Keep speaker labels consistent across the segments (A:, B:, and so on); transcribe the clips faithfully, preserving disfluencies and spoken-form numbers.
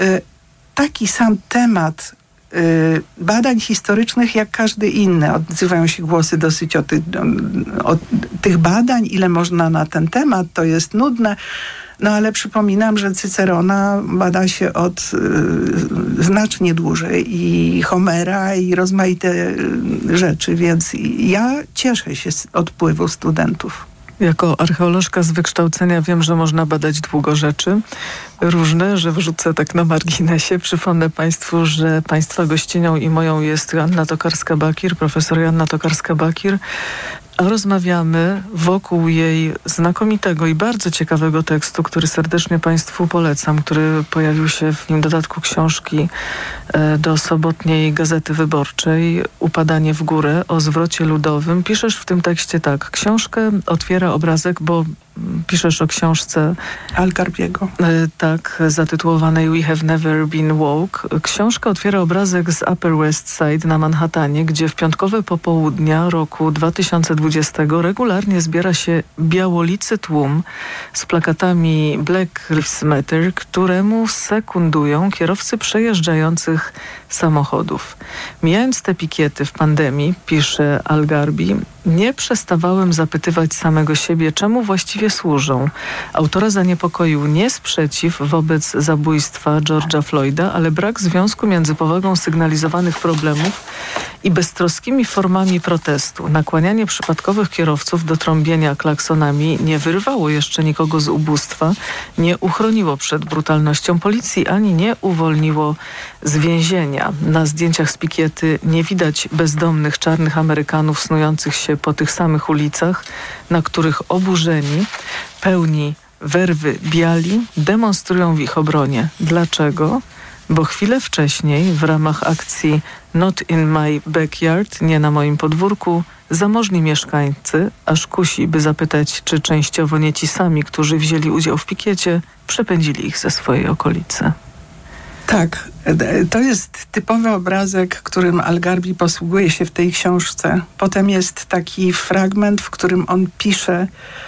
A: taki sam temat badań historycznych jak każdy inny. Odzywają się głosy dosyć o, ty, o tych badań, ile można na ten temat, to jest nudne. No ale przypominam, że Cycerona bada się od y, znacznie dłużej i Homera i rozmaite rzeczy, więc ja cieszę się z odpływu studentów.
B: Jako archeolożka z wykształcenia wiem, że można badać długo rzeczy różne, że wrzucę tak na marginesie. Przypomnę Państwu, że Państwa gościnią i moją jest Joanna Tokarska-Bakir, profesor Joanna Tokarska-Bakir. A rozmawiamy wokół jej znakomitego i bardzo ciekawego tekstu, który serdecznie Państwu polecam, który pojawił się w nim dodatku książki do sobotniej Gazety Wyborczej Upadanie w górę o zwrocie ludowym. Piszesz w tym tekście tak: książkę otwiera obrazek, bo piszesz o książce
A: Al-Garbiego.
B: Tak, zatytułowanej We Have Never Been Woke. Książka otwiera obrazek z Upper West Side na Manhattanie, gdzie w piątkowe popołudnia roku dwa tysiące dwudziestego regularnie zbiera się białolicy tłum z plakatami Black Lives Matter, któremu sekundują kierowcy przejeżdżających samochodów. Mijając te pikiety w pandemii, pisze Al-Garbi, nie przestawałem zapytywać samego siebie, czemu właściwie służą. Autora zaniepokoił nie sprzeciw wobec zabójstwa George'a Floyda, ale brak związku między powagą sygnalizowanych problemów i beztroskimi formami protestu. Nakłanianie przypadkowych kierowców do trąbienia klaksonami nie wyrwało jeszcze nikogo z ubóstwa, nie uchroniło przed brutalnością policji, ani nie uwolniło z więzienia. Na zdjęciach z pikiety nie widać bezdomnych czarnych Amerykanów snujących się po tych samych ulicach, na których oburzeni, pełni werwy biali demonstrują w ich obronie. Dlaczego? Bo chwilę wcześniej w ramach akcji Not in my backyard, nie na moim podwórku, zamożni mieszkańcy, aż kusi, by zapytać, czy częściowo nie ci sami, którzy wzięli udział w pikiecie, przepędzili ich ze swojej okolicy.
A: Tak, to jest typowy obrazek, którym Al-Garbi posługuje się w tej książce. Potem jest taki fragment, w którym on pisze,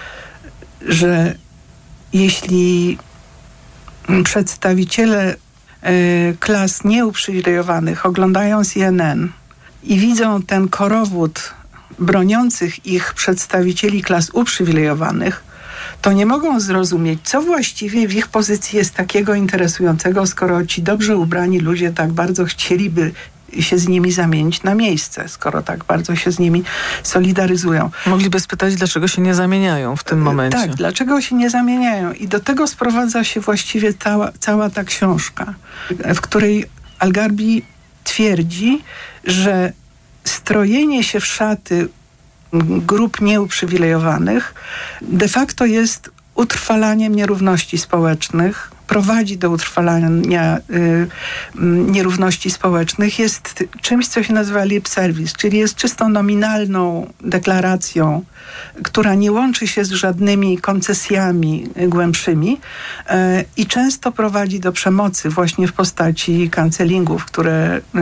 A: że jeśli przedstawiciele y, klas nieuprzywilejowanych oglądają C N N i widzą ten korowód broniących ich przedstawicieli klas uprzywilejowanych, to nie mogą zrozumieć, co właściwie w ich pozycji jest takiego interesującego, skoro ci dobrze ubrani ludzie tak bardzo chcieliby się z nimi zamienić na miejsce, skoro tak bardzo się z nimi solidaryzują.
B: Mogliby spytać, dlaczego się nie zamieniają w tym momencie.
A: Tak, dlaczego się nie zamieniają. I do tego sprowadza się właściwie cała, cała ta książka, w której Al-Garbi twierdzi, że strojenie się w szaty grup nieuprzywilejowanych de facto jest utrwalaniem nierówności społecznych, prowadzi do utrwalania y, nierówności społecznych, jest czymś, co się nazywa lip service, czyli jest czystą nominalną deklaracją, która nie łączy się z żadnymi koncesjami głębszymi y, i często prowadzi do przemocy właśnie w postaci cancelingów, które y,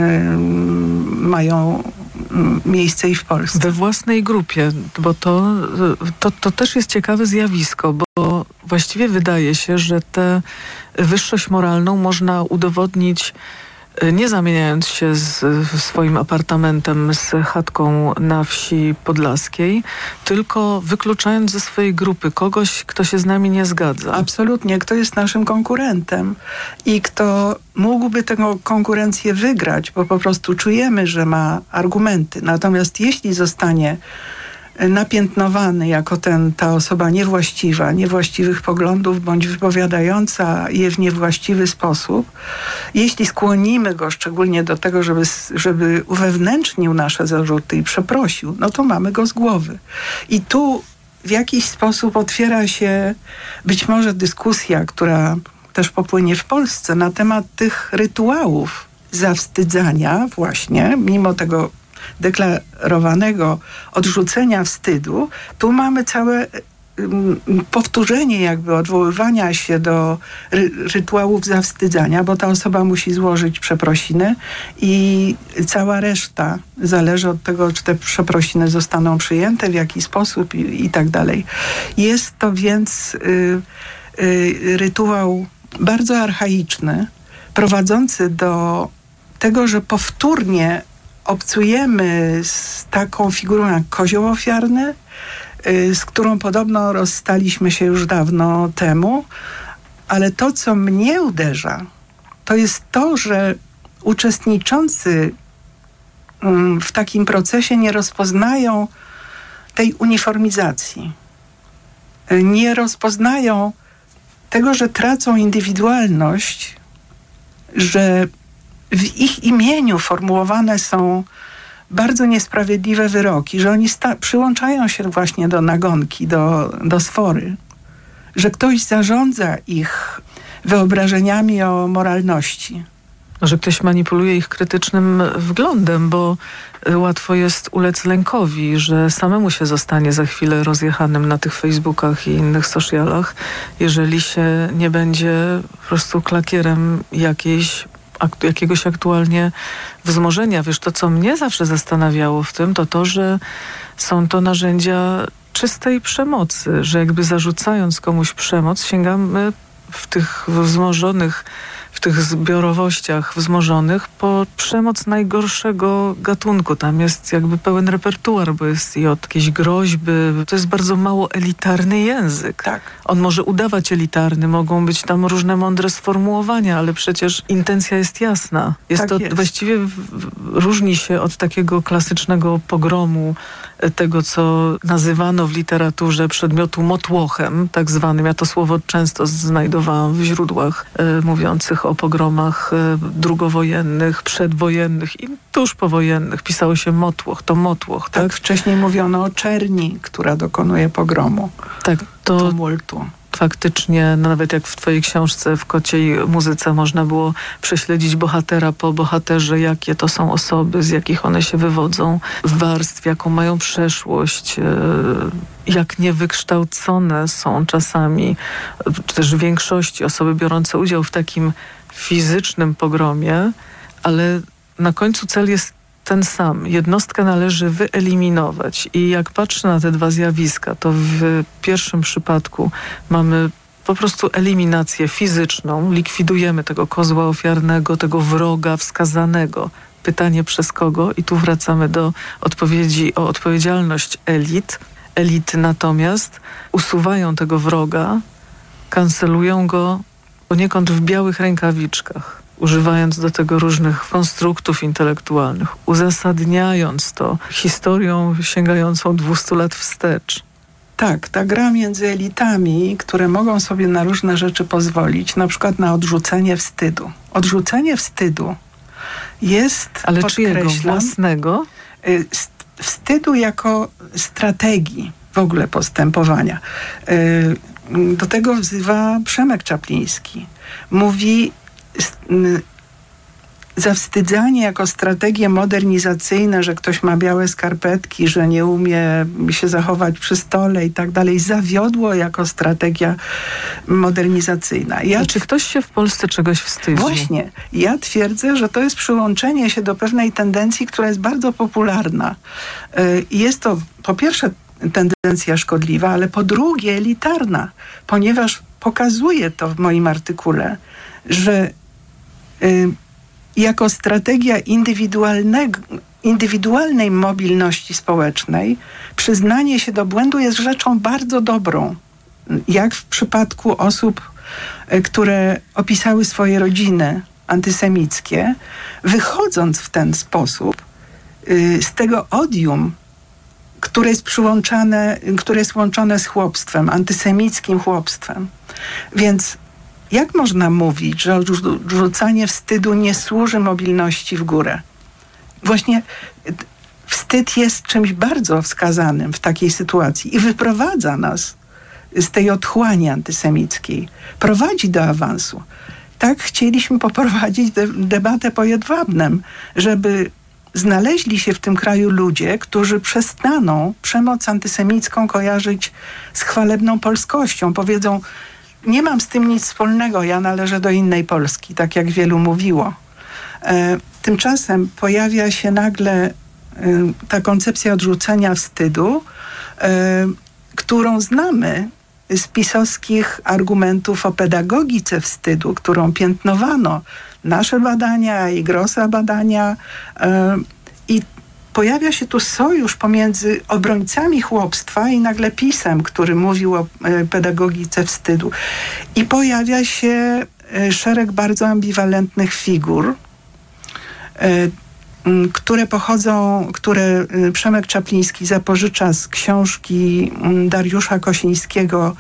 A: mają miejsce i w Polsce.
B: We własnej grupie, bo to, to, to też jest ciekawe zjawisko, bo właściwie wydaje się, że tę wyższość moralną można udowodnić nie zamieniając się z swoim apartamentem, z chatką na wsi podlaskiej, tylko wykluczając ze swojej grupy kogoś, kto się z nami nie zgadza.
A: Absolutnie, kto jest naszym konkurentem i kto mógłby tę konkurencję wygrać, bo po prostu czujemy, że ma argumenty. Natomiast jeśli zostanie napiętnowany jako ten, ta osoba niewłaściwa, niewłaściwych poglądów, bądź wypowiadająca je w niewłaściwy sposób, jeśli skłonimy go szczególnie do tego, żeby, żeby uwewnętrznił nasze zarzuty i przeprosił, no to mamy go z głowy. I tu w jakiś sposób otwiera się być może dyskusja, która też popłynie w Polsce na temat tych rytuałów zawstydzania właśnie, mimo tego deklarowanego odrzucenia wstydu, tu mamy całe powtórzenie jakby odwoływania się do ry- rytuałów zawstydzania, bo ta osoba musi złożyć przeprosiny i cała reszta zależy od tego, czy te przeprosiny zostaną przyjęte, w jaki sposób i, i tak dalej. Jest to więc y, y, rytuał bardzo archaiczny, prowadzący do tego, że powtórnie obcujemy z taką figurą jak kozioł ofiarny, z którą podobno rozstaliśmy się już dawno temu, ale to, co mnie uderza, to jest to, że uczestniczący w takim procesie nie rozpoznają tej uniformizacji. Nie rozpoznają tego, że tracą indywidualność, że w ich imieniu formułowane są bardzo niesprawiedliwe wyroki, że oni sta- przyłączają się właśnie do nagonki, do, do sfory, że ktoś zarządza ich wyobrażeniami o moralności.
B: Że ktoś manipuluje ich krytycznym wglądem, bo łatwo jest ulec lękowi, że samemu się zostanie za chwilę rozjechanym na tych Facebookach i innych socialach, jeżeli się nie będzie po prostu klakierem jakiejś, ak- jakiegoś aktualnie wzmożenia. Wiesz, to co mnie zawsze zastanawiało w tym, to to, że są to narzędzia czystej przemocy, że jakby zarzucając komuś przemoc, sięgamy w tych wzmożonych w tych zbiorowościach wzmożonych po przemoc najgorszego gatunku. Tam jest jakby pełen repertuar, bo jest i od jakiejś groźby. To jest bardzo mało elitarny język.
A: Tak.
B: On może udawać elitarny, mogą być tam różne mądre sformułowania, ale przecież intencja jest jasna. Jest
A: tak
B: to
A: jest.
B: właściwie w, w, różni się od takiego klasycznego pogromu, tego, co nazywano w literaturze przedmiotu motłochem, tak zwanym. Ja to słowo często znajdowałam w źródłach e, mówiących o pogromach e, drugowojennych, przedwojennych i tuż powojennych. Pisało się motłoch, to motłoch, tak?
A: Tak, wcześniej mówiono o czerni, która dokonuje pogromu.
B: Tak, to
A: tumultu.
B: Faktycznie, no nawet jak w twojej książce w Kociej muzyce można było prześledzić bohatera po bohaterze, jakie to są osoby, z jakich one się wywodzą, warstw, jaką mają przeszłość, jak niewykształcone są czasami, czy też w większości osoby biorące udział w takim fizycznym pogromie, ale na końcu cel jest ten sam. Jednostkę należy wyeliminować i jak patrzę na te dwa zjawiska, to w pierwszym przypadku mamy po prostu eliminację fizyczną, likwidujemy tego kozła ofiarnego, tego wroga wskazanego. Pytanie przez kogo? I tu wracamy do odpowiedzi o odpowiedzialność elit. Elity natomiast usuwają tego wroga, kancelują go poniekąd w białych rękawiczkach, używając do tego różnych konstruktów intelektualnych, uzasadniając to historią sięgającą dwieście lat wstecz.
A: Tak, ta gra między elitami, które mogą sobie na różne rzeczy pozwolić, na przykład na odrzucenie wstydu. Odrzucenie wstydu jest,
B: ale czyjego? Własnego?
A: Wstydu jako strategii w ogóle postępowania. Do tego wzywa Przemek Czapliński. Mówi zawstydzanie jako strategie modernizacyjne, że ktoś ma białe skarpetki, że nie umie się zachować przy stole i tak dalej, zawiodło jako strategia modernizacyjna. Ja
B: A czy ktoś się w Polsce czegoś wstydzi?
A: Właśnie. Ja twierdzę, że to jest przyłączenie się do pewnej tendencji, która jest bardzo popularna. I jest to po pierwsze tendencja szkodliwa, ale po drugie elitarna, ponieważ pokazuje to w moim artykule, że y, jako strategia indywidualnego, indywidualnej mobilności społecznej przyznanie się do błędu jest rzeczą bardzo dobrą. Jak w przypadku osób, y, które opisały swoje rodziny antysemickie, wychodząc w ten sposób y, z tego odium, które jest przyłączane, które jest łączone z chłopstwem, antysemickim chłopstwem. Więc jak można mówić, że odrzucanie wstydu nie służy mobilności w górę? Właśnie wstyd jest czymś bardzo wskazanym w takiej sytuacji i wyprowadza nas z tej otchłani antysemickiej. Prowadzi do awansu. Tak chcieliśmy poprowadzić de- debatę po Jedwabnem, żeby znaleźli się w tym kraju ludzie, którzy przestaną przemoc antysemicką kojarzyć z chwalebną polskością. Powiedzą, nie mam z tym nic wspólnego, ja należę do innej Polski, tak jak wielu mówiło. E, tymczasem pojawia się nagle e, ta koncepcja odrzucenia wstydu, e, którą znamy z pisowskich argumentów o pedagogice wstydu, którą piętnowano nasze badania i Grossa badania. I pojawia się tu sojusz pomiędzy obrońcami chłopstwa i nagle PiS-em, który mówił o pedagogice wstydu. I pojawia się szereg bardzo ambiwalentnych figur, które pochodzą, które Przemek Czapliński zapożycza z książki Dariusza Kosińskiego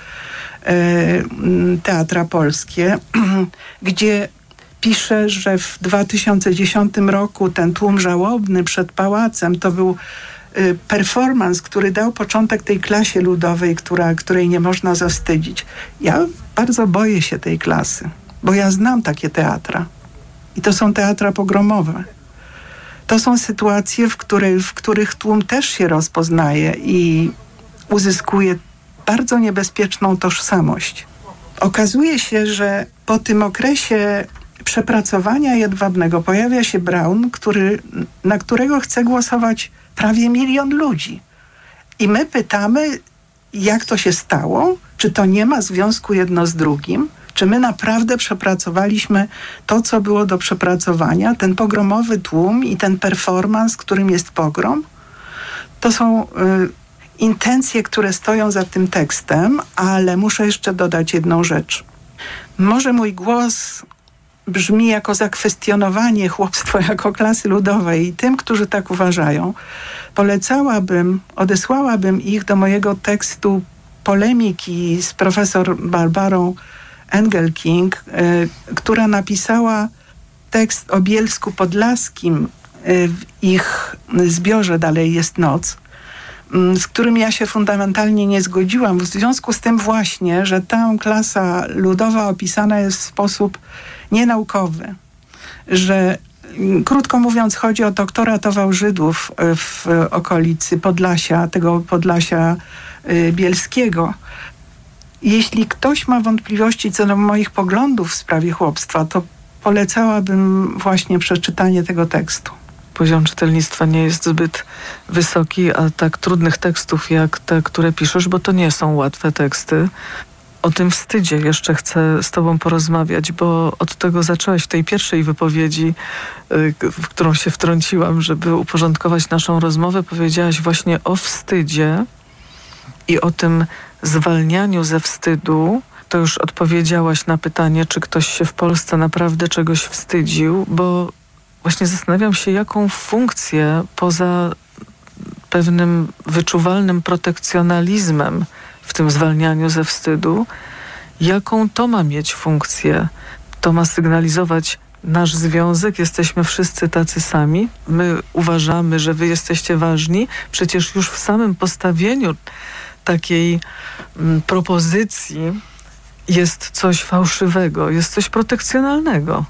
A: Teatra Polskie, gdzie pisze, że w dwa tysiące dziesiątym roku ten tłum żałobny przed pałacem to był performans, który dał początek tej klasie ludowej, która, której nie można zawstydzić. Ja bardzo boję się tej klasy, bo ja znam takie teatra. I to są teatra pogromowe. To są sytuacje, w, której, w których tłum też się rozpoznaje i uzyskuje bardzo niebezpieczną tożsamość. Okazuje się, że po tym okresie przepracowania jedwabnego pojawia się Braun, który, na którego chce głosować prawie milion ludzi. I my pytamy, jak to się stało? Czy to nie ma związku jedno z drugim? Czy my naprawdę przepracowaliśmy to, co było do przepracowania? Ten pogromowy tłum i ten performance, którym jest pogrom? To są y, intencje, które stoją za tym tekstem, ale muszę jeszcze dodać jedną rzecz. Może mój głos brzmi jako zakwestionowanie chłopstwa jako klasy ludowej i tym, którzy tak uważają, polecałabym, odesłałabym ich do mojego tekstu polemiki z profesor Barbarą Engelking, y, która napisała tekst o Bielsku Podlaskim y, w ich zbiorze Dalej jest noc, y, z którym ja się fundamentalnie nie zgodziłam, w związku z tym właśnie, że ta klasa ludowa opisana jest w sposób nienaukowy, że y, krótko mówiąc chodzi o to, kto ratował Żydów y, w okolicy Podlasia, tego Podlasia y, bielskiego. Jeśli ktoś ma wątpliwości co do moich poglądów w sprawie chłopstwa, to polecałabym właśnie przeczytanie tego tekstu.
B: Poziom czytelnictwa nie jest zbyt wysoki, a tak trudnych tekstów jak te, które piszesz, bo to nie są łatwe teksty. O tym wstydzie jeszcze chcę z tobą porozmawiać, bo od tego zaczęłaś w tej pierwszej wypowiedzi, w którą się wtrąciłam, żeby uporządkować naszą rozmowę. Powiedziałaś właśnie o wstydzie i o tym zwalnianiu ze wstydu. To już odpowiedziałaś na pytanie, czy ktoś się w Polsce naprawdę czegoś wstydził, bo właśnie zastanawiam się, jaką funkcję poza pewnym wyczuwalnym protekcjonalizmem w tym zwalnianiu ze wstydu, jaką to ma mieć funkcję? To ma sygnalizować nasz związek, jesteśmy wszyscy tacy sami, my uważamy, że wy jesteście ważni. Przecież już w samym postawieniu takiej m, propozycji jest coś fałszywego, jest coś protekcjonalnego.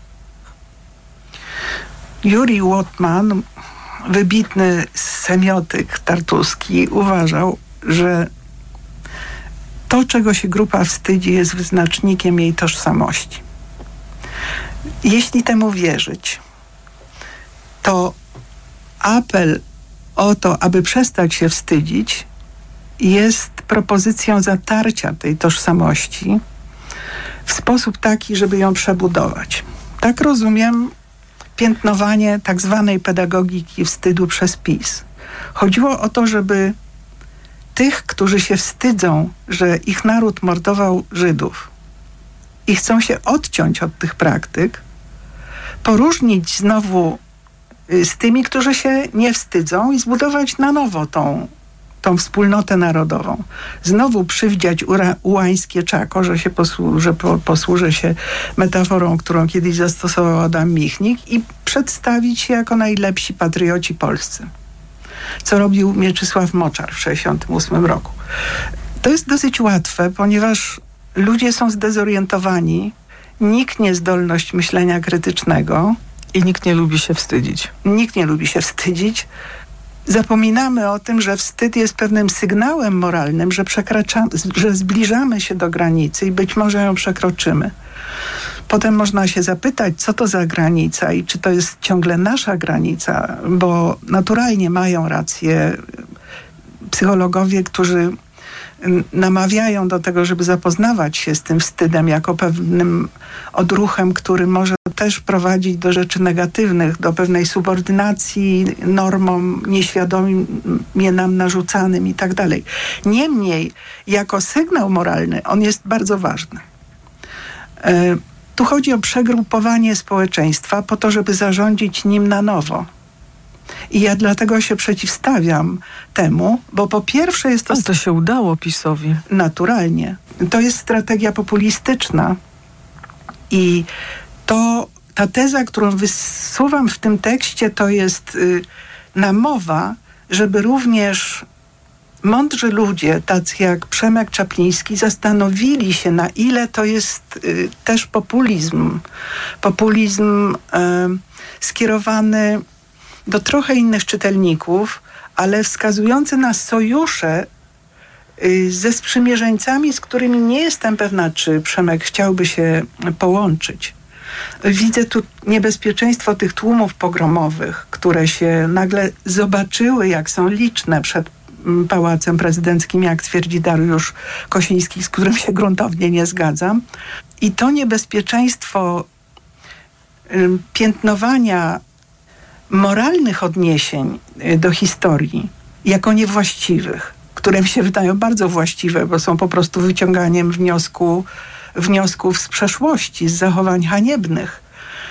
A: Juri Łotman, wybitny semiotyk tartuski, uważał, że to, czego się grupa wstydzi, jest wyznacznikiem jej tożsamości. Jeśli temu wierzyć, to apel o to, aby przestać się wstydzić, jest propozycją zatarcia tej tożsamości w sposób taki, żeby ją przebudować. Tak rozumiem piętnowanie tak zwanej pedagogiki wstydu przez PiS. Chodziło o to, żeby tych, którzy się wstydzą, że ich naród mordował Żydów i chcą się odciąć od tych praktyk, poróżnić znowu z tymi, którzy się nie wstydzą i zbudować na nowo tą, tą wspólnotę narodową. Znowu przywdziać ura, ułańskie czako, że się posłu, że po, posłużę się metaforą, którą kiedyś zastosował Adam Michnik, i przedstawić się jako najlepsi patrioci polscy. Co robił Mieczysław Moczar w tysiąc dziewięćset sześćdziesiątym ósmym roku. To jest dosyć łatwe, ponieważ ludzie są zdezorientowani, nikt nie zdolność myślenia krytycznego.
B: I nikt nie lubi się wstydzić.
A: Nikt nie lubi się wstydzić. Zapominamy o tym, że wstyd jest pewnym sygnałem moralnym, że, przekraczamy, że zbliżamy się do granicy i być może ją przekroczymy. Potem można się zapytać, co to za granica i czy to jest ciągle nasza granica, bo naturalnie mają rację psychologowie, którzy namawiają do tego, żeby zapoznawać się z tym wstydem jako pewnym odruchem, który może też prowadzić do rzeczy negatywnych, do pewnej subordynacji normom nieświadomie nam narzucanym i tak dalej. Niemniej, jako sygnał moralny, on jest bardzo ważny. E, tu chodzi o przegrupowanie społeczeństwa po to, żeby zarządzić nim na nowo. I ja dlatego się przeciwstawiam temu, bo po pierwsze jest to...
B: Ale to się udało PiS-owi.
A: Naturalnie. To jest strategia populistyczna i to, ta teza, którą wysuwam w tym tekście, to jest y, namowa, żeby również mądrzy ludzie, tacy jak Przemek Czapliński, zastanowili się, na ile to jest y, też populizm. Populizm y, skierowany do trochę innych czytelników, ale wskazujący na sojusze y, ze sprzymierzeńcami, z którymi nie jestem pewna, czy Przemek chciałby się połączyć. Widzę tu niebezpieczeństwo tych tłumów pogromowych, które się nagle zobaczyły, jak są liczne przed Pałacem Prezydenckim, jak twierdzi Dariusz Kosiński, z którym się gruntownie nie zgadzam. I to niebezpieczeństwo y, piętnowania moralnych odniesień do historii jako niewłaściwych, które mi się wydają bardzo właściwe, bo są po prostu wyciąganiem wniosku, wniosków z przeszłości, z zachowań haniebnych.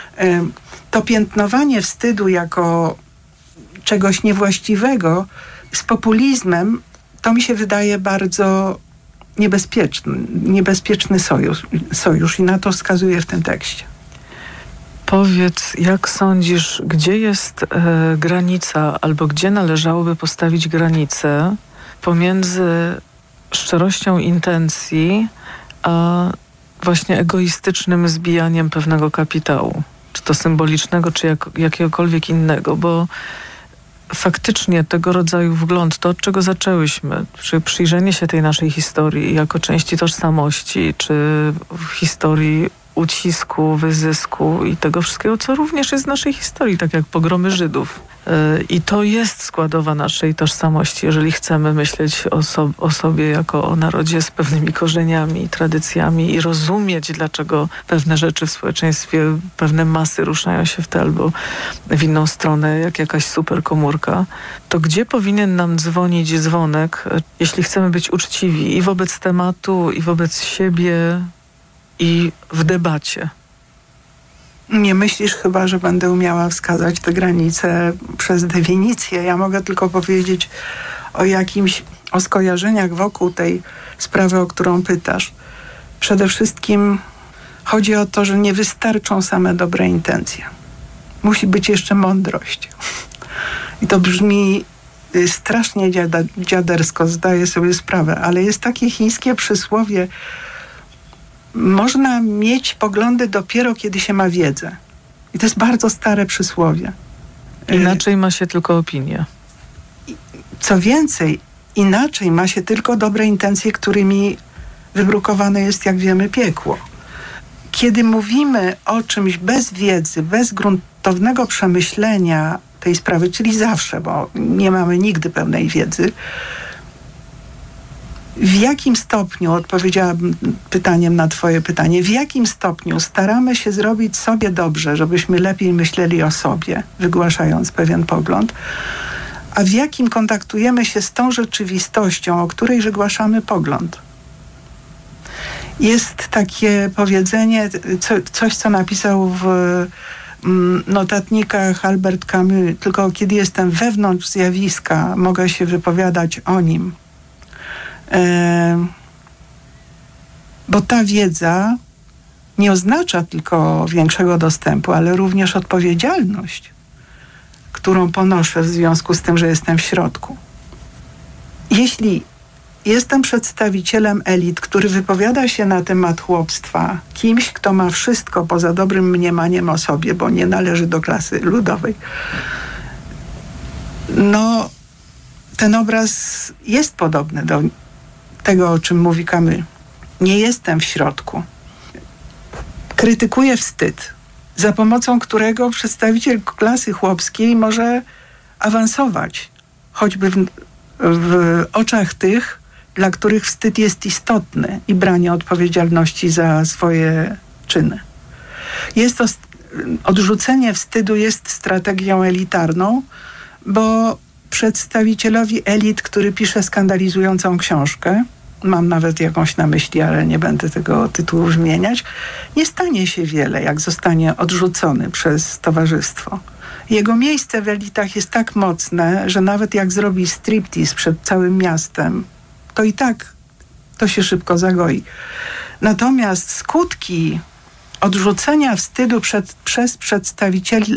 A: To piętnowanie wstydu jako czegoś niewłaściwego z populizmem, to mi się wydaje bardzo niebezpieczny, niebezpieczny sojusz, sojusz i na to wskazuję w tym tekście.
B: Powiedz, jak sądzisz, gdzie jest e, granica, albo gdzie należałoby postawić granicę pomiędzy szczerością intencji, a właśnie egoistycznym zbijaniem pewnego kapitału, czy to symbolicznego, czy jak, jakiegokolwiek innego, bo faktycznie tego rodzaju wgląd, to od czego zaczęłyśmy, czy przyjrzenie się tej naszej historii jako części tożsamości, czy historii ucisku, wyzysku i tego wszystkiego, co również jest z naszej historii, tak jak pogromy Żydów. I to jest składowa naszej tożsamości, jeżeli chcemy myśleć o, so, o sobie jako o narodzie z pewnymi korzeniami, tradycjami i rozumieć, dlaczego pewne rzeczy w społeczeństwie, pewne masy ruszają się w tę albo w inną stronę, jak jakaś superkomórka. To gdzie powinien nam dzwonić dzwonek, jeśli chcemy być uczciwi i wobec tematu, i wobec siebie, i w debacie?
A: Nie myślisz chyba, że będę umiała wskazać te granice przez definicję. Ja mogę tylko powiedzieć o jakimś, o skojarzeniach wokół tej sprawy, o którą pytasz. Przede wszystkim chodzi o to, że nie wystarczą same dobre intencje. Musi być jeszcze mądrość. I to brzmi strasznie dziada, dziadersko, zdaję sobie sprawę, ale jest takie chińskie przysłowie: można mieć poglądy dopiero, kiedy się ma wiedzę. I to jest bardzo stare przysłowie.
B: Inaczej ma się tylko opinię.
A: Co więcej, inaczej ma się tylko dobre intencje, którymi wybrukowane jest, jak wiemy, piekło. Kiedy mówimy o czymś bez wiedzy, bez gruntownego przemyślenia tej sprawy, czyli zawsze, bo nie mamy nigdy pełnej wiedzy, w jakim stopniu, odpowiedziałabym pytaniem na twoje pytanie, w jakim stopniu staramy się zrobić sobie dobrze, żebyśmy lepiej myśleli o sobie, wygłaszając pewien pogląd, a w jakim kontaktujemy się z tą rzeczywistością, o której wygłaszamy pogląd. Jest takie powiedzenie, co, coś co napisał w mm, notatnikach Albert Camus, tylko kiedy jestem wewnątrz zjawiska, mogę się wypowiadać o nim. E, bo ta wiedza nie oznacza tylko większego dostępu, ale również odpowiedzialność, którą ponoszę w związku z tym, że jestem w środku. Jeśli jestem przedstawicielem elit, który wypowiada się na temat chłopstwa, kimś, kto ma wszystko poza dobrym mniemaniem o sobie, bo nie należy do klasy ludowej, no ten obraz jest podobny do tego, o czym mówi Camus. Nie jestem w środku. Krytykuję wstyd, za pomocą którego przedstawiciel klasy chłopskiej może awansować, choćby w, w oczach tych, dla których wstyd jest istotny i branie odpowiedzialności za swoje czyny. Jest to odrzucenie wstydu jest strategią elitarną, bo przedstawicielowi elit, który pisze skandalizującą książkę, mam nawet jakąś na myśli, ale nie będę tego tytułu wymieniać, nie stanie się wiele, jak zostanie odrzucony przez towarzystwo. Jego miejsce w elitach jest tak mocne, że nawet jak zrobi striptease przed całym miastem, to i tak to się szybko zagoi. Natomiast skutki odrzucenia wstydu przed, przez przedstawicieli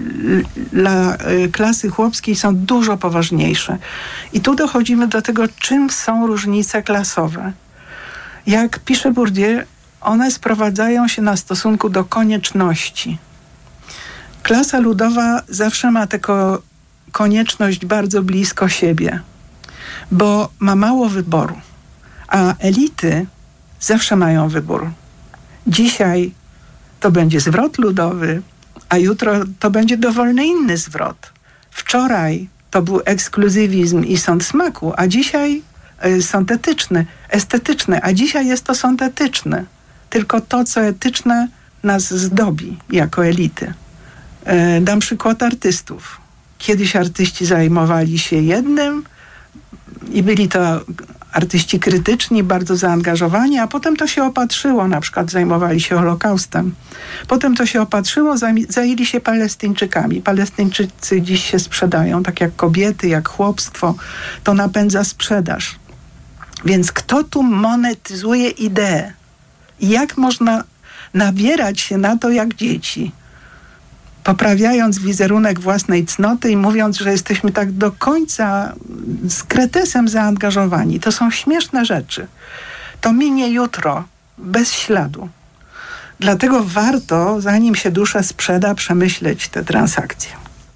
A: la, klasy chłopskiej są dużo poważniejsze. I tu dochodzimy do tego, czym są różnice klasowe. Jak pisze Bourdieu, one sprowadzają się na stosunku do konieczności. Klasa ludowa zawsze ma taką konieczność bardzo blisko siebie, bo ma mało wyboru, a elity zawsze mają wybór. Dzisiaj to będzie zwrot ludowy, a jutro to będzie dowolny inny zwrot. Wczoraj to był ekskluzywizm i sąd smaku, a dzisiaj y, sąd etyczny, estetyczny, a dzisiaj jest to sąd etyczny. Tylko to, co etyczne, nas zdobi jako elity. Y, dam przykład artystów. Kiedyś artyści zajmowali się jednym i byli to artyści krytyczni, bardzo zaangażowani, a potem to się opatrzyło, na przykład zajmowali się Holokaustem. Potem to się opatrzyło, zajęli się Palestyńczykami. Palestyńczycy dziś się sprzedają, tak jak kobiety, jak chłopstwo. To napędza sprzedaż. Więc kto tu monetyzuje ideę? I jak można nabierać się na to jak dzieci? Poprawiając wizerunek własnej cnoty i mówiąc, że jesteśmy tak do końca z kretesem zaangażowani. To są śmieszne rzeczy. To minie jutro, bez śladu. Dlatego warto, zanim się dusza sprzeda, przemyśleć te transakcje.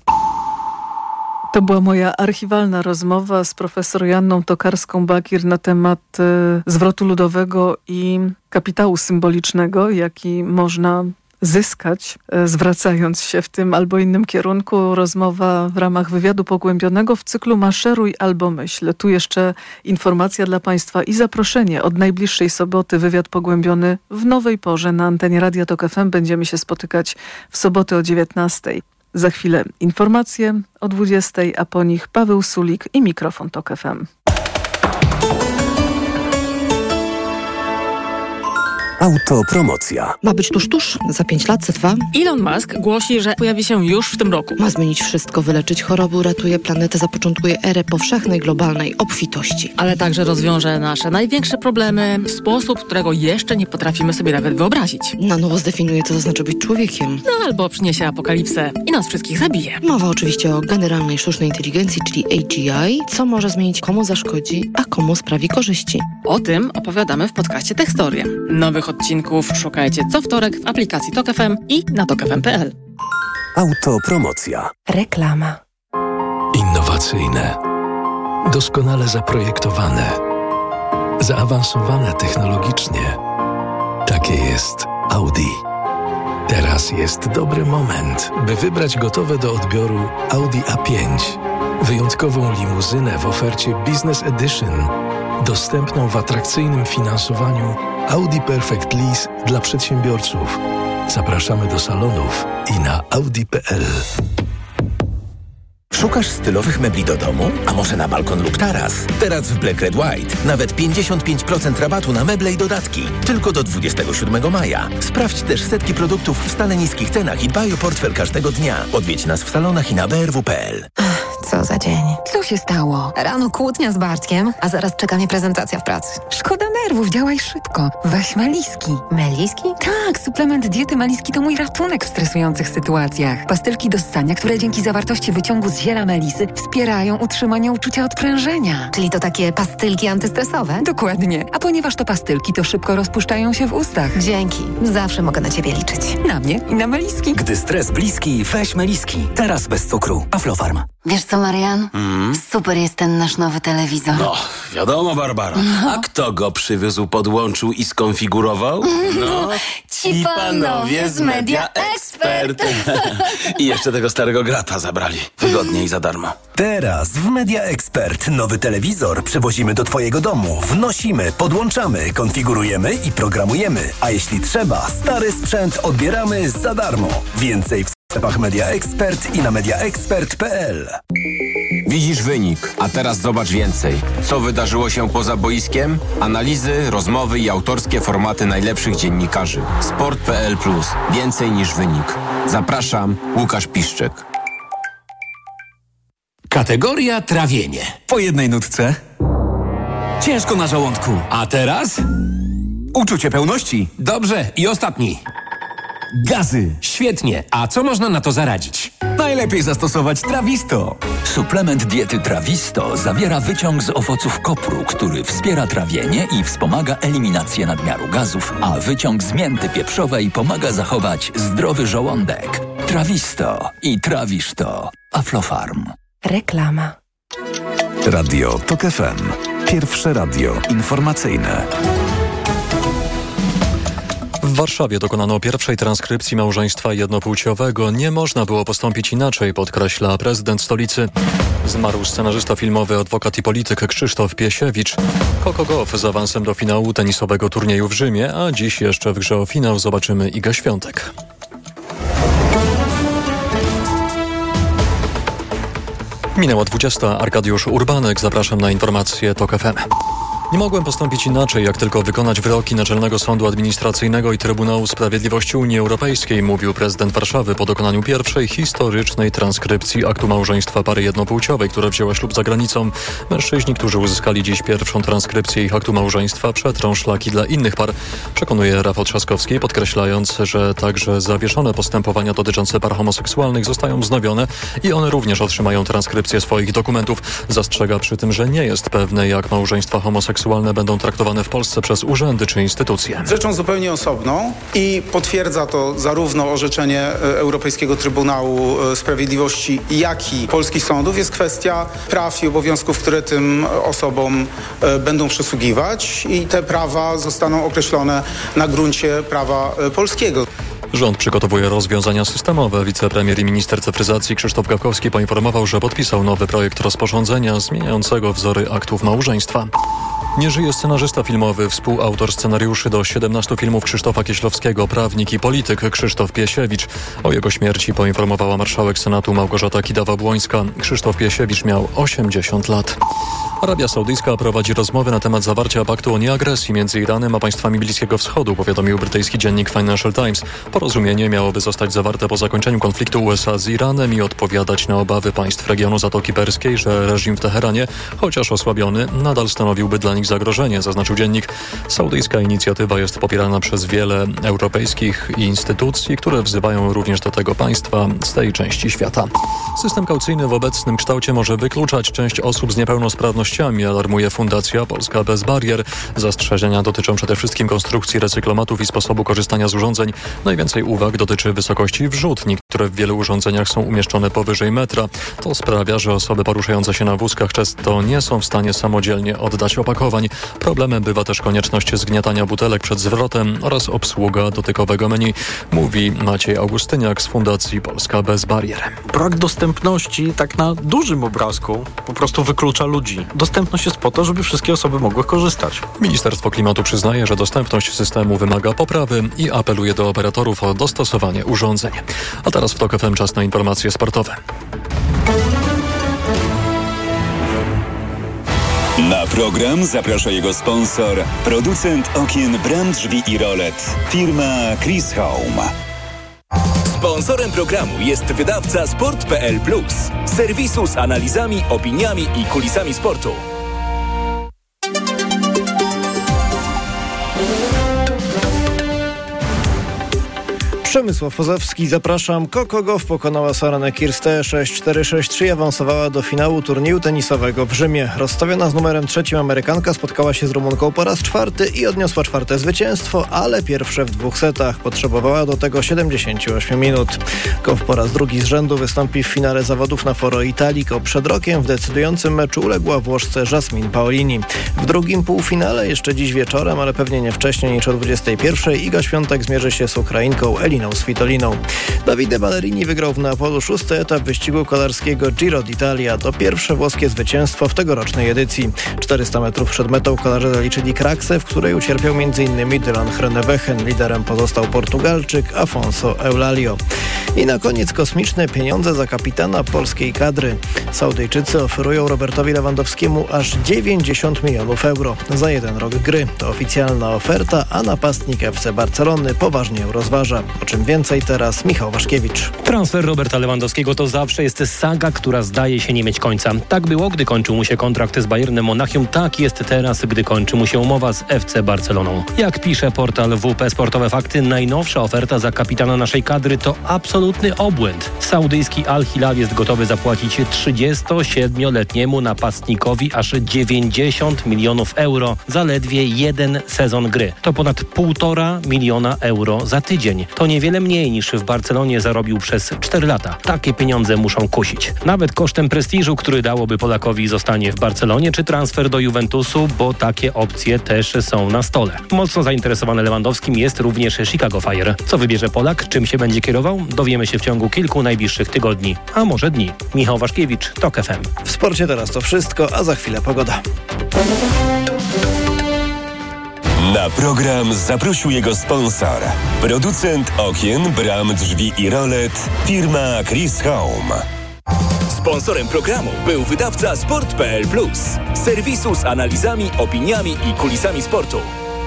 B: To była moja archiwalna rozmowa z profesor Joanną Tokarską-Bakir na temat y, zwrotu ludowego i kapitału symbolicznego, jaki można zyskać, zwracając się w tym albo innym kierunku. Rozmowa w ramach wywiadu pogłębionego w cyklu Maszeruj albo myśl. Tu jeszcze informacja dla Państwa i zaproszenie od najbliższej soboty. Wywiad pogłębiony w nowej porze na antenie Radia Tok F M. Będziemy się spotykać w sobotę o dziewiętnastej. Za chwilę informacje o dwudziestej, a po nich Paweł Sulik i mikrofon Tok F M.
C: Autopromocja.
D: Ma być tuż, tuż, za pięć lat, za dwa.
E: Elon Musk głosi, że pojawi się już w tym roku.
D: Ma zmienić wszystko, wyleczyć choroby, uratuje planetę, zapoczątkuje erę powszechnej, globalnej obfitości.
E: Ale także rozwiąże nasze największe problemy w sposób, którego jeszcze nie potrafimy sobie nawet wyobrazić.
D: Na nowo zdefiniuje, co to znaczy być człowiekiem.
E: No albo przyniesie apokalipsę i nas wszystkich zabije.
D: Mowa oczywiście o generalnej sztucznej inteligencji, czyli A G I, co może zmienić, komu zaszkodzi, a komu sprawi korzyści.
E: O tym opowiadamy w podcaście Techstoria. Nowych odcinków szukajcie co wtorek w aplikacji Tok F M i na tok f m kropka p l.
C: Autopromocja.
F: Reklama.
G: Innowacyjne, doskonale zaprojektowane, zaawansowane technologicznie. Takie jest Audi. Teraz jest dobry moment, by wybrać gotowe do odbioru Audi A pięć. Wyjątkową limuzynę w ofercie Business Edition, dostępną w atrakcyjnym finansowaniu Audi Perfect Lease dla przedsiębiorców. Zapraszamy do salonów i na audi kropka p l.
H: Szukasz stylowych mebli do domu? A może na balkon lub taras? Teraz w Black Red White nawet pięćdziesiąt pięć procent rabatu na meble i dodatki. Tylko do dwudziestego siódmego maja. Sprawdź też setki produktów w stale niskich cenach i dbaj o portfel każdego dnia. Odwiedź nas w salonach i na b r w kropka p l.
F: Co za dzień. Co się stało? Rano kłótnia z Bartkiem, a zaraz czeka mnie prezentacja w pracy.
I: Szkoda nerwów, działaj szybko. Weź Meliski.
F: Meliski?
I: Tak, suplement diety Meliski to mój ratunek w stresujących sytuacjach. Pastylki do ssania, które dzięki zawartości wyciągu z ziela melisy wspierają utrzymanie uczucia odprężenia.
F: Czyli to takie pastylki antystresowe?
I: Dokładnie. A ponieważ to pastylki, to szybko rozpuszczają się w ustach.
F: Dzięki. Zawsze mogę na Ciebie liczyć.
I: Na mnie i na Meliski.
J: Gdy stres bliski, weź Meliski. Teraz bez cukru. Aflofarm.
F: Wiesz co? Marian?
J: Mm.
F: Super jest ten nasz nowy telewizor.
J: No, wiadomo, Barbara.
F: No.
J: A kto go przywieźł, podłączył i skonfigurował?
F: No, ci panowie z Media Expert.
J: I jeszcze tego starego grata zabrali. Wygodnie i za darmo.
C: Teraz w Media Expert nowy telewizor przywozimy do Twojego domu. Wnosimy, podłączamy, konfigurujemy i programujemy. A jeśli trzeba, stary sprzęt odbieramy za darmo. Więcej w sklepach Media Expert i na mediaexpert kropka p l.
K: Widzisz wynik, a teraz zobacz więcej. Co wydarzyło się poza boiskiem? Analizy, rozmowy i autorskie formaty najlepszych dziennikarzy. sport kropka p l plus. Więcej niż wynik. Zapraszam, Łukasz Piszczek.
L: Kategoria trawienie. Po jednej nutce. Ciężko na żołądku. A teraz? Uczucie pełności. Dobrze. I ostatni. Gazy. Świetnie. A co można na to zaradzić? Najlepiej zastosować Trawisto.
M: Suplement diety Trawisto zawiera wyciąg z owoców kopru, który wspiera trawienie i wspomaga eliminację nadmiaru gazów, a wyciąg z mięty pieprzowej pomaga zachować zdrowy żołądek. Trawisto i trawisz to. Aflofarm.
N: Reklama.
C: Radio TOK F M. Pierwsze radio informacyjne.
O: W Warszawie dokonano pierwszej transkrypcji małżeństwa jednopłciowego. Nie można było postąpić inaczej, podkreśla prezydent stolicy. Zmarł scenarzysta filmowy, adwokat i polityk Krzysztof Piesiewicz. Coco Gauff z awansem do finału tenisowego turnieju w Rzymie, a dziś jeszcze w grze o finał zobaczymy Igę Świątek. Minęła dwudziesta. Arkadiusz Urbanek. Zapraszam na informacje TOK F M. Nie mogłem postąpić inaczej, jak tylko wykonać wyroki Naczelnego Sądu Administracyjnego i Trybunału Sprawiedliwości Unii Europejskiej, mówił prezydent Warszawy po dokonaniu pierwszej historycznej transkrypcji aktu małżeństwa pary jednopłciowej, która wzięła ślub za granicą. Mężczyźni, którzy uzyskali dziś pierwszą transkrypcję ich aktu małżeństwa, przetrą szlaki dla innych par, przekonuje Rafał Trzaskowski, podkreślając, że także zawieszone postępowania dotyczące par homoseksualnych zostają wznowione i one również otrzymają transkrypcję swoich dokumentów. Zastrzega przy tym, że nie jest pewne, jak małżeństwa homoseksualne będą traktowane w Polsce przez urzędy czy instytucje.
P: Rzeczą zupełnie osobną i potwierdza to zarówno orzeczenie Europejskiego Trybunału Sprawiedliwości, jak i polskich sądów jest kwestia praw i obowiązków, które tym osobom będą przysługiwać i te prawa zostaną określone na gruncie prawa polskiego.
O: Rząd przygotowuje rozwiązania systemowe. Wicepremier i minister cyfryzacji Krzysztof Gawkowski poinformował, że podpisał nowy projekt rozporządzenia zmieniającego wzory aktów małżeństwa. Nie żyje scenarzysta filmowy, współautor scenariuszy do siedemnastu filmów Krzysztofa Kieślowskiego, prawnik i polityk Krzysztof Piesiewicz. O jego śmierci poinformowała marszałek Senatu Małgorzata Kidawa-Błońska. Krzysztof Piesiewicz miał osiemdziesiąt lat. Arabia Saudyjska prowadzi rozmowy na temat zawarcia paktu o nieagresji między Iranem a państwami Bliskiego Wschodu, powiadomił brytyjski dziennik Financial Times. Porozumienie miałoby zostać zawarte po zakończeniu konfliktu U S A z Iranem i odpowiadać na obawy państw regionu Zatoki Perskiej, że reżim w Teheranie, chociaż osłabiony, nadal stanowiłby dla nich zagrożenie, zaznaczył dziennik. Saudyjska inicjatywa jest popierana przez wiele europejskich instytucji, które wzywają również do tego państwa z tej części świata. System kaucyjny w obecnym kształcie może wykluczać część osób z niepełnosprawnościami, alarmuje Fundacja Polska Bez Barier. Zastrzeżenia dotyczą przede wszystkim konstrukcji recyklomatów i sposobu korzystania z urządzeń. Najwięcej uwag dotyczy wysokości wrzutni, które w wielu urządzeniach są umieszczone powyżej metra. To sprawia, że osoby poruszające się na wózkach często nie są w stanie samodzielnie oddać opakowań. Problemem bywa też konieczność zgniatania butelek przed zwrotem oraz obsługa dotykowego menu, mówi Maciej Augustyniak z Fundacji Polska Bez Barier.
Q: Brak dostępności tak na dużym obrazku po prostu wyklucza ludzi. Dostępność jest po to, żeby wszystkie osoby mogły korzystać.
O: Ministerstwo Klimatu przyznaje, że dostępność systemu wymaga poprawy i apeluje do operatorów o dostosowanie urządzeń. A teraz w TOK F M czas na informacje sportowe.
R: Na program zaprasza jego sponsor, producent okien, bram, drzwi i rolet, firma Chris Home.
H: Sponsorem programu jest wydawca sport kropka p l plus, serwisu z analizami, opiniami i kulisami sportu.
N: Przemysław Pozowski, zapraszam. Coco Gauff pokonała Saranę Kirste sześć cztery sześć trzy i awansowała do finału turnieju tenisowego w Rzymie. Rozstawiona z numerem trzecim Amerykanka spotkała się z Rumunką po raz czwarty i odniosła czwarte zwycięstwo, ale pierwsze w dwóch setach. Potrzebowała do tego siedemdziesiąt osiem minut. Gauff po raz drugi z rzędu wystąpi w finale zawodów na Foro Italico. Przed rokiem w decydującym meczu uległa Włoszce Jasmine Paolini. W drugim półfinale jeszcze dziś wieczorem, ale pewnie nie wcześniej niż o dwudziestej pierwszej, Iga Świątek zmierzy się z Ukrainką Eliną Svitoliną. Davide Ballerini wygrał w Neapolu szósty etap wyścigu kolarskiego Giro d'Italia. To pierwsze włoskie zwycięstwo w tegorocznej edycji. czterysta metrów przed metą kolarze zaliczyli kraksę, w której ucierpiał m in Dylan Groenewegen. Liderem pozostał Portugalczyk Afonso Eulalio. I na koniec kosmiczne pieniądze za kapitana polskiej kadry. Saudyjczycy oferują Robertowi Lewandowskiemu aż dziewięćdziesiąt milionów euro za jeden rok gry. To oficjalna oferta, a napastnik F C Barcelony poważnie ją rozważa. O czym więcej teraz Michał Waszkiewicz.
S: Transfer Roberta Lewandowskiego to zawsze jest saga, która zdaje się nie mieć końca. Tak było, gdy kończył mu się kontrakt z Bayernem Monachium, tak jest teraz, gdy kończy mu się umowa z F C Barceloną. Jak pisze portal W P Sportowe Fakty, najnowsza oferta za kapitana naszej kadry to absolutny obłęd. Saudyjski Al Hilal jest gotowy zapłacić trzydziestosiedmioletniemu napastnikowi aż dziewięćdziesiąt milionów euro za ledwie jeden sezon gry. To ponad półtora miliona euro za tydzień. To niewiele mniej niż w Barcelonie zarobił przez cztery lata. Takie pieniądze muszą kusić. Nawet kosztem prestiżu, który dałoby Polakowi zostanie w Barcelonie czy transfer do Juventusu, bo takie opcje też są na stole. Mocno zainteresowany Lewandowskim jest również Chicago Fire. Co wybierze Polak, czym się będzie kierował? Dowiemy się w ciągu kilku najbliższych tygodni, a może dni. Michał Waszkiewicz, Tok F M.
N: W sporcie teraz to wszystko, a za chwilę pogoda.
R: Na program zaprosił jego sponsor. Producent okien, bram, drzwi i rolet, firma Chris Home.
T: Sponsorem programu był wydawca sport kropka p l plus, serwisu z analizami, opiniami i kulisami sportu.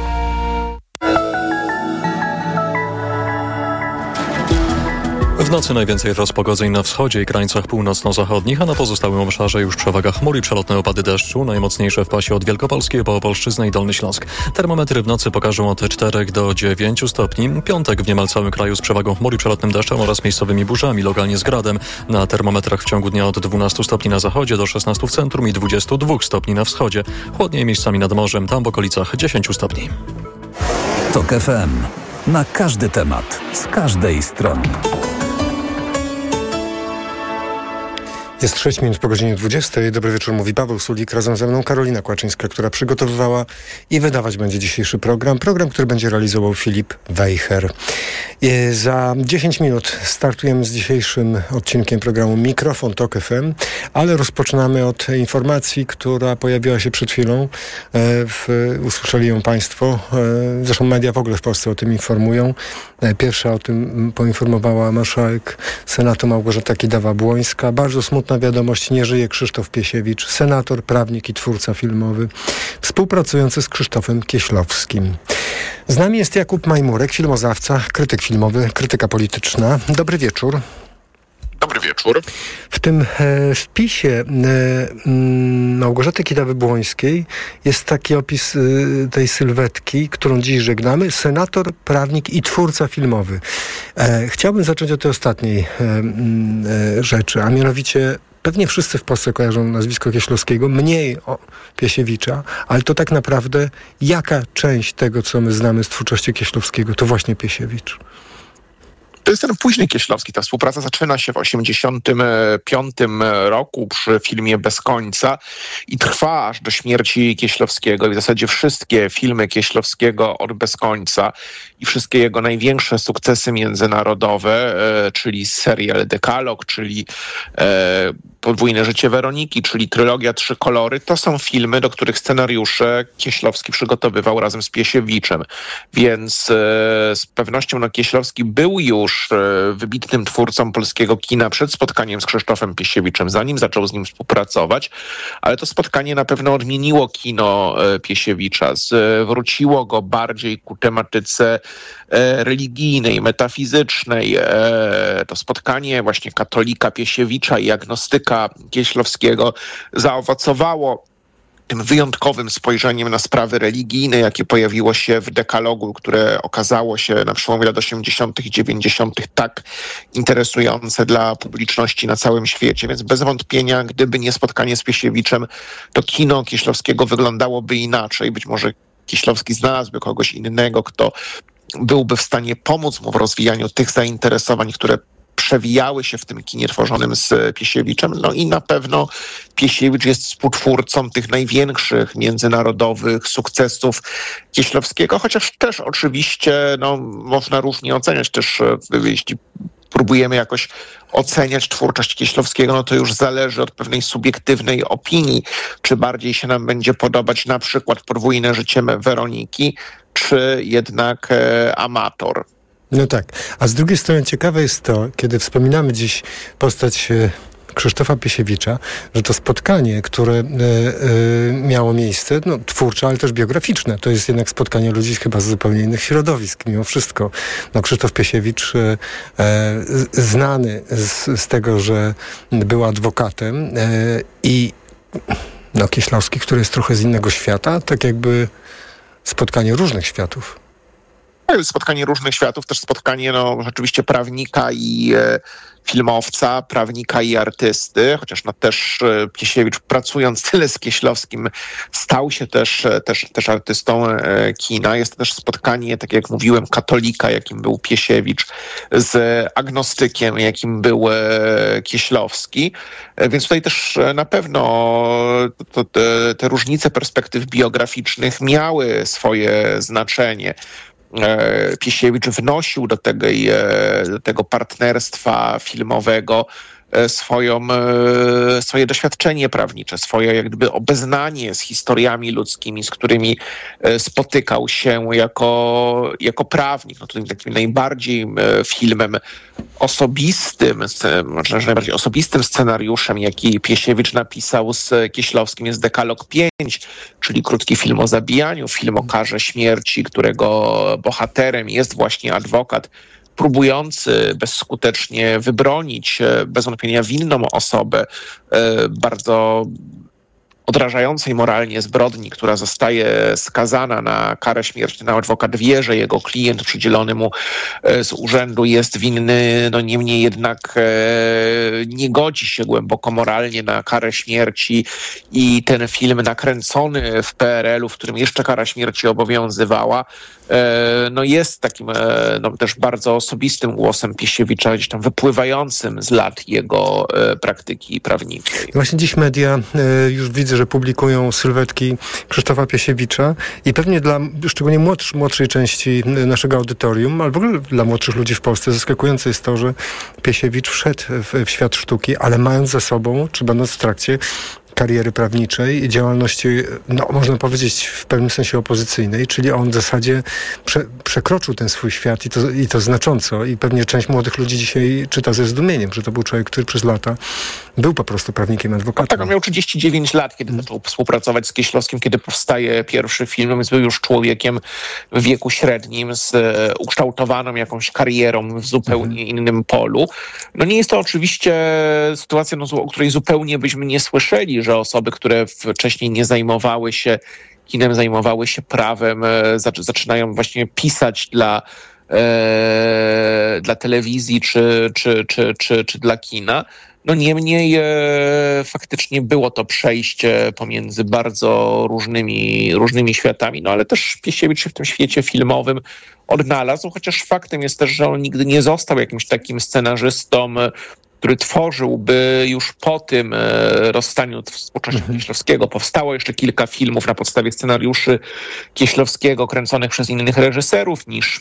O: W nocy najwięcej rozpogodzeń na wschodzie i krańcach północno-zachodnich, a na pozostałym obszarze już przewaga chmur i przelotne opady deszczu, najmocniejsze w pasie od Wielkopolskiej po Opolszczyznę i Dolny Śląsk. Termometry w nocy pokażą od czterech do dziewięciu stopni. Piątek w niemal całym kraju z przewagą chmur i przelotnym deszczem oraz miejscowymi burzami, lokalnie z gradem. Na termometrach w ciągu dnia od dwunastu stopni na zachodzie do szesnastu w centrum i dwudziestu dwóch stopni na wschodzie. Chłodniej miejscami nad morzem, tam w okolicach dziesięciu stopni.
M: Tok F M. Na każdy temat, z każdej strony.
U: Jest sześć minut po godzinie dwudziestej. Dobry wieczór, mówi Paweł Sulik. Razem ze mną Karolina Kłaczyńska, która przygotowywała i wydawać będzie dzisiejszy program. Program, który będzie realizował Filip Wejher. I za dziesięć minut startujemy z dzisiejszym odcinkiem programu Mikrofon Tok F M, ale rozpoczynamy od informacji, która pojawiła się przed chwilą. W, usłyszeli ją Państwo. Zresztą media w ogóle w Polsce o tym informują. Pierwsza o tym poinformowała marszałek Senatu Małgorzata Kidawa-Błońska. Bardzo smutna wiadomość, nie żyje Krzysztof Piesiewicz, senator, prawnik i twórca filmowy, współpracujący z Krzysztofem Kieślowskim. Z nami jest Jakub Majmurek, filmoznawca, krytyk filmowy, krytyka polityczna. Dobry wieczór.
V: Dobry wieczór.
U: W tym e, wpisie e, m, Małgorzaty Kidawy-Błońskiej jest taki opis e, tej sylwetki, którą dziś żegnamy. Senator, prawnik i twórca filmowy. E, chciałbym zacząć od tej ostatniej e, e, rzeczy, a mianowicie pewnie wszyscy w Polsce kojarzą nazwisko Kieślowskiego, mniej o Piesiewicza, ale to tak naprawdę jaka część tego, co my znamy z twórczości Kieślowskiego, to właśnie Piesiewicz?
V: To jest ten późny Kieślowski. Ta współpraca zaczyna się w osiemdziesiątym piątym roku przy filmie Bez końca i trwa aż do śmierci Kieślowskiego. I w zasadzie wszystkie filmy Kieślowskiego od Bez końca i wszystkie jego największe sukcesy międzynarodowe, e, czyli serial Dekalog, czyli e, Podwójne życie Weroniki, czyli trylogia Trzy kolory, to są filmy, do których scenariusze Kieślowski przygotowywał razem z Piesiewiczem. Więc e, z pewnością no, Kieślowski był już e, wybitnym twórcą polskiego kina przed spotkaniem z Krzysztofem Piesiewiczem, zanim zaczął z nim współpracować, ale to spotkanie na pewno odmieniło kino e, Piesiewicza, zwróciło go bardziej ku tematyce e, religijnej, metafizycznej. E, to spotkanie właśnie katolika Piesiewicza i agnostyka Kieślowskiego zaowocowało tym wyjątkowym spojrzeniem na sprawy religijne, jakie pojawiło się w dekalogu, które okazało się na przełomie lat osiemdziesiątych i dziewięćdziesiątych tak interesujące dla publiczności na całym świecie. Więc bez wątpienia, gdyby nie spotkanie z Piesiewiczem, to kino Kieślowskiego wyglądałoby inaczej. Być może Kieślowski znalazłby kogoś innego, kto byłby w stanie pomóc mu w rozwijaniu tych zainteresowań, które przewijały się w tym kinie tworzonym z Piesiewiczem. No i na pewno Piesiewicz jest współtwórcą tych największych międzynarodowych sukcesów Kieślowskiego, chociaż też oczywiście no, można różnie oceniać. Też jeśli próbujemy jakoś oceniać twórczość Kieślowskiego, no to już zależy od pewnej subiektywnej opinii, czy bardziej się nam będzie podobać na przykład Podwójne życie Weroniki, czy jednak e, Amator.
U: No tak, a z drugiej strony ciekawe jest to, kiedy wspominamy dziś postać Krzysztofa Piesiewicza, że to spotkanie, które e, e, miało miejsce, no twórcze, ale też biograficzne, to jest jednak spotkanie ludzi chyba z zupełnie innych środowisk, mimo wszystko. No Krzysztof Piesiewicz e, e, znany z, z tego, że był adwokatem e, i no Kieślowski, który jest trochę z innego świata, tak jakby spotkanie różnych światów.
V: Spotkanie różnych światów, też spotkanie no, rzeczywiście prawnika i e, filmowca, prawnika i artysty, chociaż no, też e, Piesiewicz, pracując tyle z Kieślowskim, stał się też, e, też, też artystą e, kina. Jest to też spotkanie, tak jak mówiłem, katolika, jakim był Piesiewicz, z agnostykiem, jakim był e, Kieślowski. E, więc tutaj też e, na pewno to, te, te różnice perspektyw biograficznych miały swoje znaczenie. Piesiewicz wnosił do tego, do tego partnerstwa filmowego swoją, swoje doświadczenie prawnicze, swoje jak gdyby obeznanie z historiami ludzkimi, z którymi spotykał się jako, jako prawnik. No tutaj takim najbardziej filmem osobistym, może najbardziej osobistym scenariuszem, jaki Piesiewicz napisał z Kieślowskim, jest Dekalog pięć, czyli krótki film o zabijaniu, film o karze śmierci, którego bohaterem jest właśnie adwokat próbujący bezskutecznie wybronić bez wątpienia winną osobę bardzo odrażającej moralnie zbrodni, która zostaje skazana na karę śmierci. No, adwokat wie, że jego klient przydzielony mu z urzędu jest winny, no niemniej jednak e, nie godzi się głęboko moralnie na karę śmierci i ten film nakręcony w P R L u, w którym jeszcze kara śmierci obowiązywała, e, no jest takim e, no, też bardzo osobistym głosem Piesiewicza, gdzieś tam wypływającym z lat jego e, praktyki prawniczej.
U: Właśnie dziś media e, już widzę, że publikują sylwetki Krzysztofa Piesiewicza i pewnie dla szczególnie młodsz, młodszej części naszego audytorium, ale w ogóle dla młodszych ludzi w Polsce zaskakujące jest to, że Piesiewicz wszedł w, w świat sztuki, ale mając za sobą, czy będąc w trakcie kariery prawniczej i działalności, no można powiedzieć w pewnym sensie opozycyjnej, czyli on w zasadzie prze, przekroczył ten swój świat i to, i to znacząco i pewnie część młodych ludzi dzisiaj czyta ze zdumieniem, że to był człowiek, który przez lata był po prostu prawnikiem, adwokatem.
V: Tak, on miał trzydzieści dziewięć lat, kiedy zaczął współpracować z Kieślowskim, kiedy powstaje pierwszy film, więc był już człowiekiem w wieku średnim z e, ukształtowaną jakąś karierą w zupełnie mhm. innym polu. No nie jest to oczywiście sytuacja, no, o której zupełnie byśmy nie słyszeli, że osoby, które wcześniej nie zajmowały się kinem, zajmowały się prawem, e, zaczynają właśnie pisać dla, e, dla telewizji czy, czy, czy, czy, czy dla kina. No niemniej e, faktycznie było to przejście pomiędzy bardzo różnymi, różnymi światami, no ale też Piesiewicz się w tym świecie filmowym odnalazł, chociaż faktem jest też, że on nigdy nie został jakimś takim scenarzystą, który tworzyłby już po tym e, rozstaniu z twórczością mhm. Kieślowskiego. Powstało jeszcze kilka filmów na podstawie scenariuszy Kieślowskiego, kręconych przez innych reżyserów niż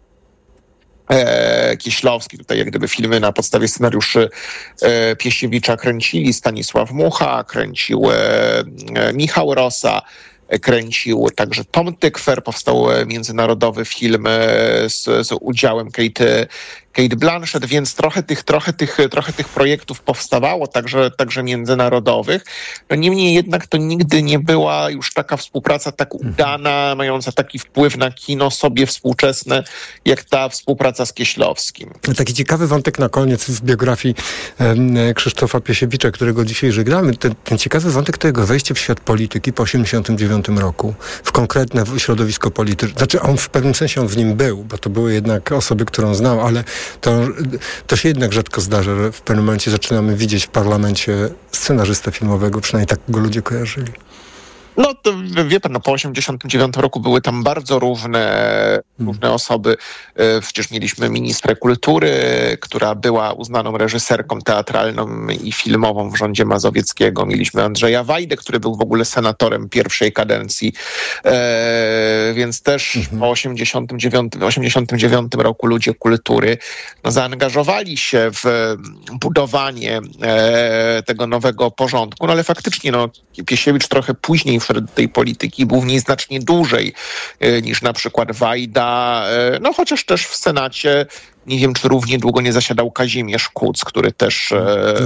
V: e, Kieślowski. Tutaj jak gdyby filmy na podstawie scenariuszy e, Piesiewicza kręcili Stanisław Mucha, kręcił e, e, Michał Rosa, kręcił także Tom Tykwer, powstał międzynarodowy film z, z udziałem Kate, Cate Blanchett, więc trochę tych, trochę tych, trochę tych projektów powstawało, także, także międzynarodowych. No niemniej jednak to nigdy nie była już taka współpraca tak udana, mająca taki wpływ na kino sobie współczesne, jak ta współpraca z Kieślowskim.
U: Taki ciekawy wątek na koniec w biografii um, Krzysztofa Piesiewicza, którego dzisiaj żegnamy. Ten, ten ciekawy wątek to jego wejście w świat polityki po osiemdziesiątym dziewiątym roku, w konkretne środowisko polityczne. Znaczy on w pewnym sensie on w nim był, bo to były jednak osoby, którą znał, ale to, to się jednak rzadko zdarza, że w pewnym momencie zaczynamy widzieć w parlamencie scenarzystę filmowego, przynajmniej tak go ludzie kojarzyli.
V: No to wie pan, no, po osiemdziesiątym dziewiątym roku były tam bardzo różne, różne osoby. Przecież mieliśmy ministrę kultury, która była uznaną reżyserką teatralną i filmową w rządzie Mazowieckiego. Mieliśmy Andrzeja Wajdę, który był w ogóle senatorem pierwszej kadencji. E, więc też mhm. po osiemdziesiątym dziewiątym, osiemdziesiątym dziewiątym roku ludzie kultury no, zaangażowali się w budowanie e, tego nowego porządku. No ale faktycznie no, Piesiewicz trochę później do tej polityki, był w niej znacznie dłużej e, niż na przykład Wajda, e, no chociaż też w Senacie nie wiem, czy równie długo nie zasiadał Kazimierz Kuc, który też e,